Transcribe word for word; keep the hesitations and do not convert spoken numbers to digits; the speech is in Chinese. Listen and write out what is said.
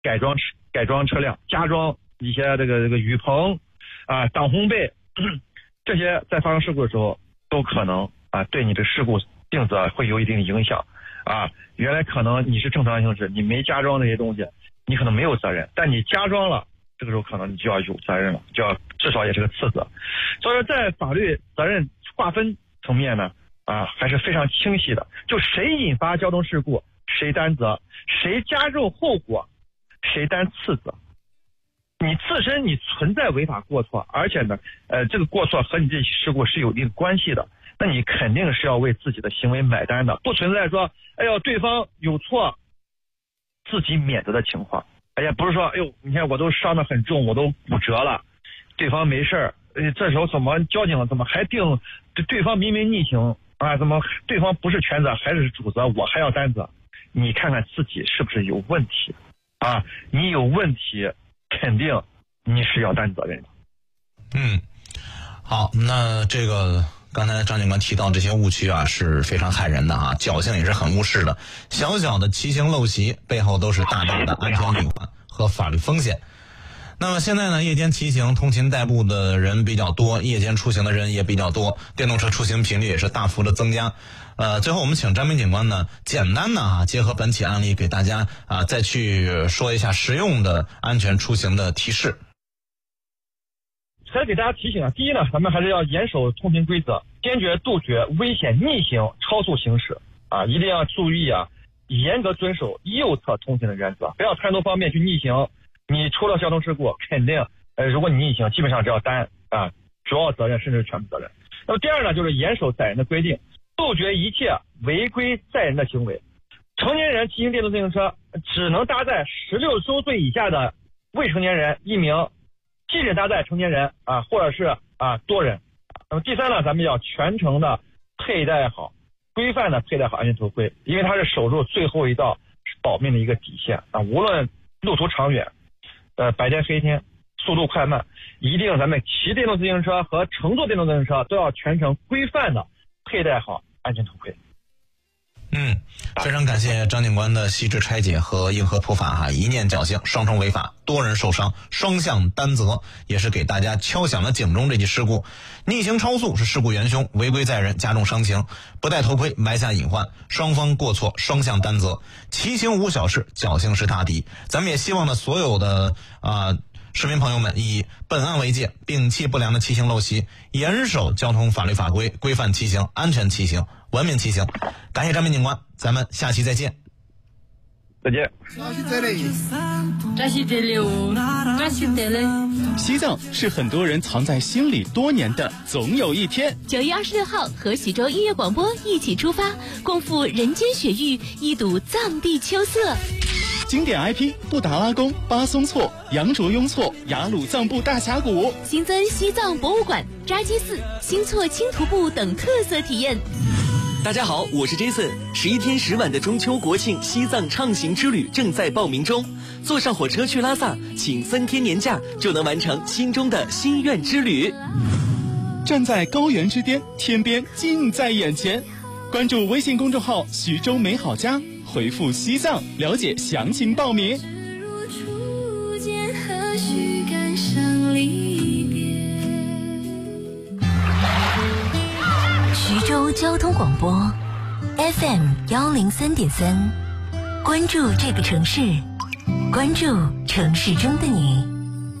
改装改装车辆，加装一些这个这个雨棚啊、挡红被，这些在发生事故的时候都可能啊对你的事故定责会有一定的影响啊。原来可能你是正常行驶，你没加装那些东西，你可能没有责任，但你加装了，这个时候可能你就要有责任了，就要至少也是个次责。所以说在法律责任划分层面呢啊还是非常清晰的，就谁引发交通事故谁担责，谁加重后果谁担次责。你自身你存在违法过错，而且呢呃这个过错和你这起事故是有一定关系的，那你肯定是要为自己的行为买单的，不存在说哎呦对方有错自己免责的情况。哎呀不是说哎呦你看我都伤得很重，我都骨折了，对方没事儿，呃这时候怎么交警怎么还定对方明明逆行啊，怎么对方不是全责还是主责，我还要担责？你看看自己是不是有问题啊？你有问题肯定你是要担责任的。 嗯，好，那这个刚才张警官提到这些误区啊是非常害人的啊，侥幸也是很误事的，小小的骑行陋习背后都是大大的安全隐患和法律风险。那么现在呢，夜间骑行通勤代步的人比较多，夜间出行的人也比较多，电动车出行频率也是大幅的增加。呃，最后我们请张明警官呢，简单的啊，结合本起案例给大家啊，再去说一下实用的安全出行的提示。 还是给大家提醒啊，第一呢，咱们还是要严守通行规则，坚决杜绝危险逆行、超速行驶啊，一定要注意啊，严格遵守右侧通行的原则，不要贪多方面去逆行。你出了交通事故，肯定呃，如果你逆行，基本上只要担啊主要责任，甚至全部责任。那么第二呢，就是严守载人的规定，杜绝一切违规载人的行为。成年人骑行电动自行车只能搭载十六周岁以下的未成年人一名，禁止搭载成年人啊，或者是啊多人。那么第三呢，咱们要全程的佩戴好、规范的佩戴好安全头盔，因为它是守住最后一道保命的一个底线啊。无论路途长远，呃白天黑天，速度快慢，一定咱们骑电动自行车和乘坐电动自行车都要全程规范的佩戴好安全头盔。 嗯，非常感谢张警官的细致拆解和硬核普法哈，一念侥幸，双重违法，多人受伤，双向担责，也是给大家敲响了警钟。这起事故，逆行超速是事故元凶，违规载人加重伤情，不戴头盔埋下隐患，双方过错双向担责，骑行无小事，侥幸是大敌。咱们也希望呢，所有的啊。呃市民朋友们以本案为戒，摒弃不良的骑行陋习，严守交通法律法规，规范骑行，安全骑行，文明骑行。感谢张明警官，咱们下期再见。 再见。 西藏是很多人藏在心里多年的总有一天。 九月二十六号，和徐州音乐广播一起出发，共赴人间雪域，一睹藏地秋色。 经典 I P 布达拉宫、巴松措、羊卓雍措、雅鲁藏布大峡谷， 新增西藏博物馆、扎基寺、新措轻徒步等特色体验。 大家好，我是 Jason。十一天十晚的中秋国庆西藏畅行之旅正在报名中，坐上火车去拉萨，请三天年假就能完成心中的心愿之旅。 站在高原之巅，天边近在眼前。关注微信公众号徐州美好家，回复西藏了解详情报名。 徐州交通广播 F M 幺零三点三，关注这个城市，关注城市中的你。